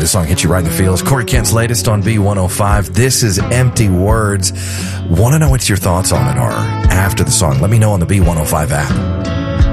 this song hits you right in the feels. Corey Kent's latest on B105. This is Empty Words. Want to know what your thoughts on it are after the song? Let me know on the B105 app.